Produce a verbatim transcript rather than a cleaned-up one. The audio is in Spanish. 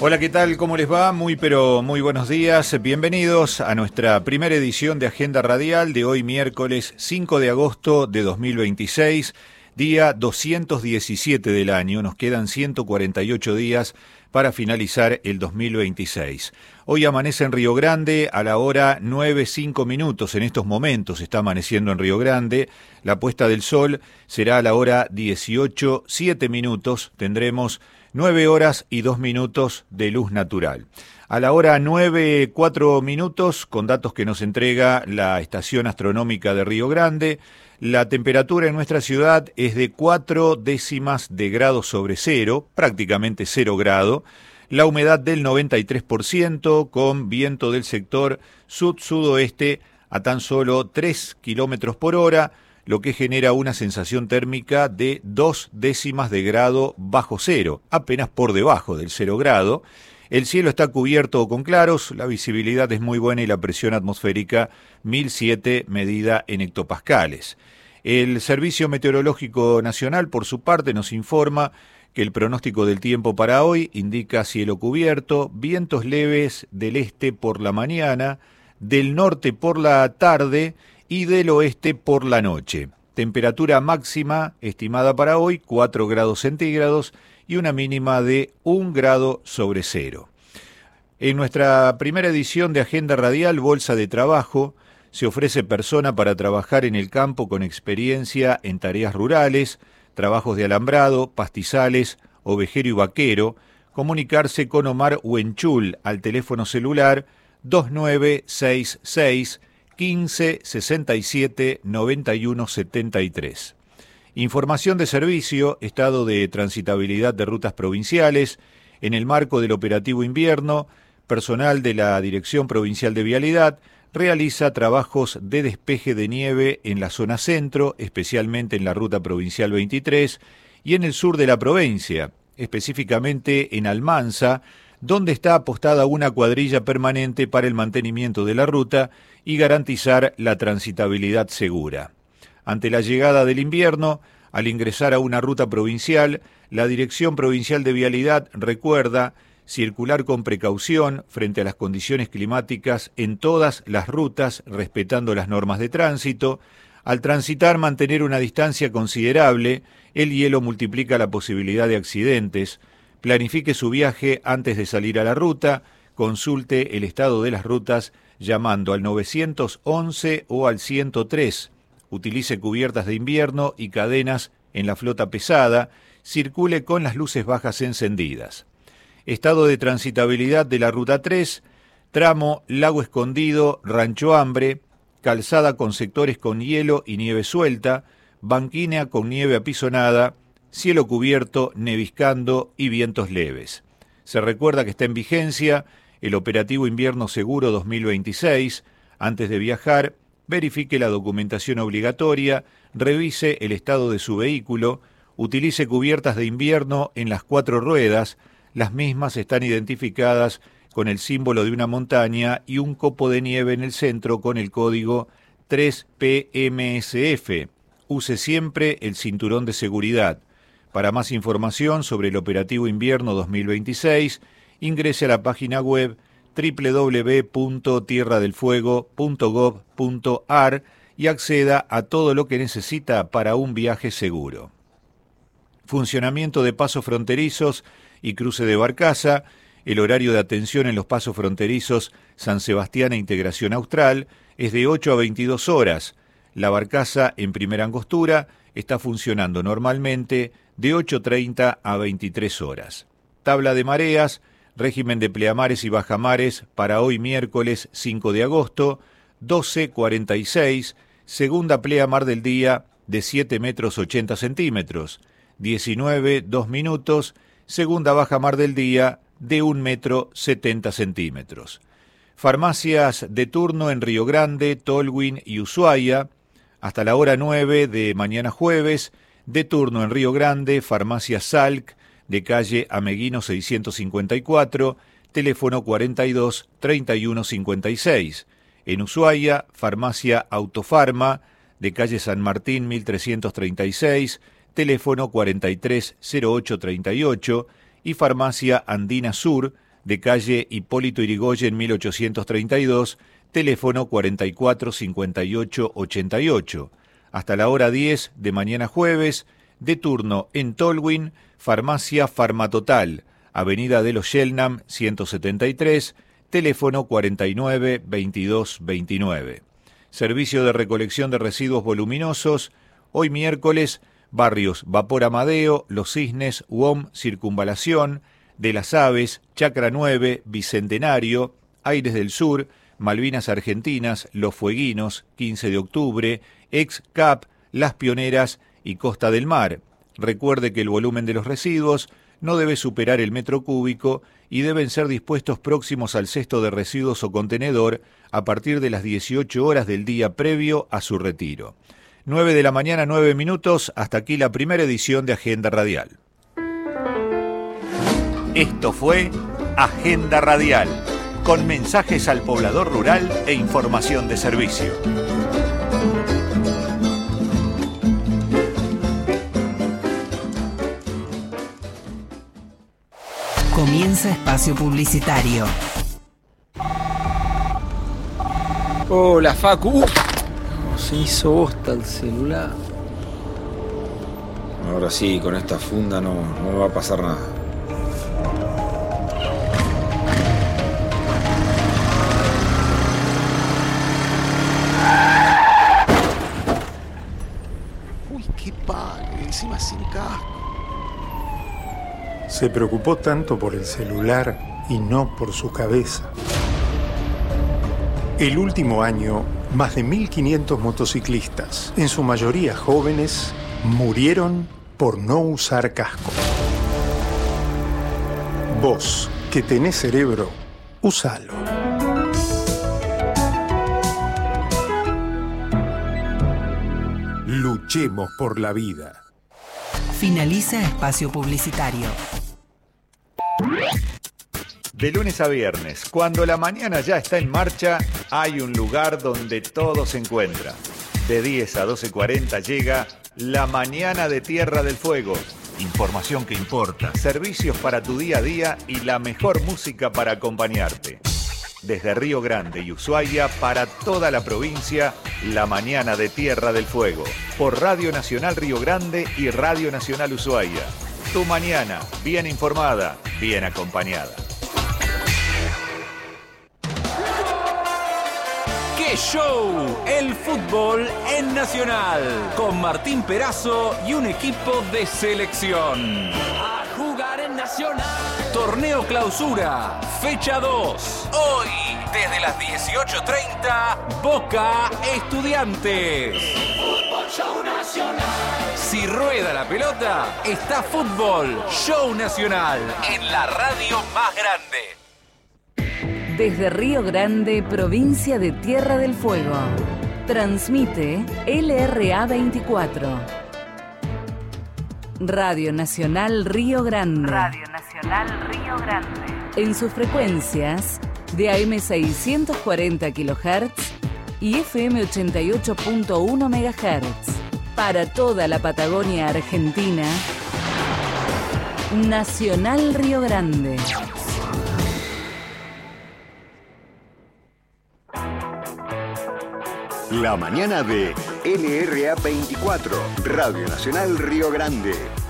Hola, ¿qué tal? ¿Cómo les va? Muy pero muy buenos días. Bienvenidos a nuestra primera edición de Agenda Radial de hoy miércoles cinco de agosto de dos mil veintiséis, día doscientos diecisiete del año. Nos quedan ciento cuarenta y ocho días para finalizar el dos mil veintiséis. Hoy amanece en Río Grande a la hora nueve cinco minutos. En estos momentos está amaneciendo en Río Grande. La puesta del sol será a la hora dieciocho siete minutos. Tendremos nueve horas y dos minutos de luz natural. A la hora nueve cuatro minutos, con datos que nos entrega la Estación Astronómica de Río Grande, la temperatura en nuestra ciudad es de cuatro décimas de grado sobre cero, prácticamente cero grado. La humedad del noventa y tres por ciento, con viento del sector sud-sudoeste a tan solo tres kilómetros por hora, lo que genera una sensación térmica de dos décimas de grado bajo cero, apenas por debajo del cero grado. El cielo está cubierto con claros, la visibilidad es muy buena y la presión atmosférica mil siete medida en hectopascales. El Servicio Meteorológico Nacional, por su parte, nos informa que el pronóstico del tiempo para hoy indica cielo cubierto, vientos leves del este por la mañana, del norte por la tarde y del oeste por la noche. Temperatura máxima estimada para hoy, cuatro grados centígrados y una mínima de un grado sobre cero. En nuestra primera edición de Agenda Radial, Bolsa de Trabajo, se ofrece persona para trabajar en el campo con experiencia en tareas rurales, trabajos de alambrado, pastizales, ovejero y vaquero, comunicarse con Omar Huenchul al teléfono celular dos nueve seis seis quince sesenta y siete noventa y uno setenta y tres. Información de servicio, estado de transitabilidad de rutas provinciales. En el marco del operativo invierno, personal de la Dirección Provincial de Vialidad realiza trabajos de despeje de nieve en la zona centro, especialmente en la ruta provincial veintitrés, y en el sur de la provincia, específicamente en Almanza, donde está apostada una cuadrilla permanente para el mantenimiento de la ruta y garantizar la transitabilidad segura. Ante la llegada del invierno, al ingresar a una ruta provincial, la Dirección Provincial de Vialidad recuerda circular con precaución frente a las condiciones climáticas en todas las rutas, respetando las normas de tránsito. Al transitar, mantener una distancia considerable. El hielo multiplica la posibilidad de accidentes. Planifique su viaje antes de salir a la ruta, consulte el estado de las rutas llamando al nueve once o al ciento tres. Utilice cubiertas de invierno y cadenas en la flota pesada, circule con las luces bajas encendidas. Estado de transitabilidad de la Ruta tres, tramo Lago Escondido, Rancho Hambre, calzada con sectores con hielo y nieve suelta, banquina con nieve apisonada, cielo cubierto, neviscando y vientos leves. Se recuerda que está en vigencia el operativo invierno seguro dos mil veintiséis. Antes de viajar, verifique la documentación obligatoria, revise el estado de su vehículo, utilice cubiertas de invierno en las cuatro ruedas. Las mismas están identificadas con el símbolo de una montaña y un copo de nieve en el centro con el código tres P M S F. Use siempre el cinturón de seguridad. Para más información sobre el operativo invierno dos mil veintiséis, ingrese a la página web doble u doble u doble u punto tierra del fuego punto gob punto ar y acceda a todo lo que necesita para un viaje seguro. Funcionamiento de pasos fronterizos y cruce de Barcaza. El horario de atención en los pasos fronterizos San Sebastián e Integración Austral es de ocho a veintidós horas. La barcaza en primera angostura está funcionando normalmente de ocho treinta a veintitrés horas. Tabla de mareas, régimen de pleamares y bajamares para hoy miércoles cinco de agosto, doce cuarenta y seis, segunda pleamar del día de siete metros ochenta centímetros, diecinueve dos minutos, segunda bajamar del día de un metro setenta centímetros. Farmacias de turno en Río Grande, Tolwyn y Ushuaia, hasta la hora nueve de mañana jueves, de turno en Río Grande, Farmacia Salk, de calle Ameguino seiscientos cincuenta y cuatro, teléfono cuarenta y dos treinta y uno cincuenta y seis. En Ushuaia, Farmacia Autofarma, de calle San Martín mil trescientos treinta y seis, teléfono cuarenta y tres cero ocho treinta y ocho, y Farmacia Andina Sur, de calle Hipólito Yrigoyen mil ochocientos treinta y dos, teléfono cuarenta y cuatro cincuenta y ocho ochenta y ocho. Hasta la hora diez de mañana jueves, de turno en Tolwyn, Farmacia Farmatotal, Avenida de los Shelnam ciento setenta y tres, teléfono cuarenta y nueve veintidós veintinueve. Servicio de recolección de residuos voluminosos, hoy miércoles, barrios Vapor Amadeo, Los Cisnes, U O M, Circunvalación, de las Aves, Chacra nueve, Bicentenario, Aires del Sur, Malvinas Argentinas, Los Fueguinos, quince de octubre, Ex C A P, Las Pioneras y Costa del Mar. Recuerde que el volumen de los residuos no debe superar el metro cúbico y deben ser dispuestos próximos al cesto de residuos o contenedor a partir de las dieciocho horas del día previo a su retiro. nueve de la mañana, nueve minutos, hasta aquí la primera edición de Agenda Radial. Esto fue Agenda Radial, con mensajes al poblador rural e información de servicio. Comienza espacio publicitario. Hola, Facu. Uh, se hizo bosta el celular. Ahora sí, con esta funda no, no me va a pasar nada. Uy, qué padre, encima sin casco. Se preocupó tanto por el celular y no por su cabeza. El último año, más de mil quinientos motociclistas, en su mayoría jóvenes, murieron por no usar casco. Vos, que tenés cerebro, usalo. Luchemos por la vida. Finaliza espacio publicitario. De lunes a viernes, cuando la mañana ya está en marcha, hay un lugar donde todo se encuentra. De diez a doce cuarenta llega La Mañana de Tierra del Fuego. Información que importa, servicios para tu día a día y la mejor música para acompañarte. Desde Río Grande y Ushuaia para toda la provincia, La Mañana de Tierra del Fuego. Por Radio Nacional Río Grande y Radio Nacional Ushuaia. Tu mañana, bien informada, bien acompañada. ¡Qué show! El fútbol en Nacional. Con Martín Perazo y un equipo de selección. A jugar en Nacional. Torneo Clausura, fecha dos. Hoy, desde las dieciocho treinta, Boca Estudiantes. Fútbol Show Nacional. Si rueda la pelota, está Fútbol Show Nacional en la radio más grande. Desde Río Grande, provincia de Tierra del Fuego. Transmite L R A veinticuatro. Radio Nacional Río Grande. Radio Nacional Río Grande. En sus frecuencias de A M seiscientos cuarenta kilohertz y F M ochenta y ocho punto uno megahertz. Para toda la Patagonia Argentina, Nacional Río Grande. La mañana de L R A veinticuatro, Radio Nacional Río Grande.